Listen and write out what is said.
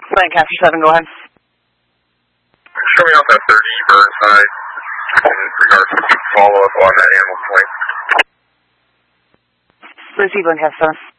Lancaster 7, go ahead. Show me off that 30 Burnside in regards to follow-up on that animal point. Receive Lancaster 7.